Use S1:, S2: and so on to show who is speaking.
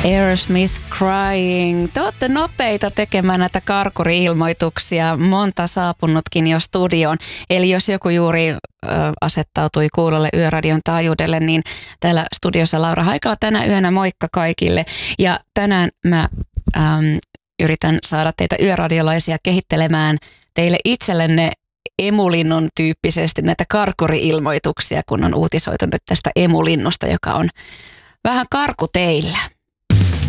S1: Aerosmith Crying. Te olette nopeita tekemään näitä karkuri-ilmoituksia. Monta saapunutkin jo studioon. Eli jos joku juuri asettautui kuulolle Yöradion taajuudelle, niin täällä studiossa Laura Haikala tänä yönä. Moikka kaikille. Ja tänään mä yritän saada teitä yöradiolaisia kehittelemään teille itsellenne emulinnun tyyppisesti näitä karkuri-ilmoituksia, kun on uutisoitu nyt tästä emulinnusta, joka on vähän karku teillä.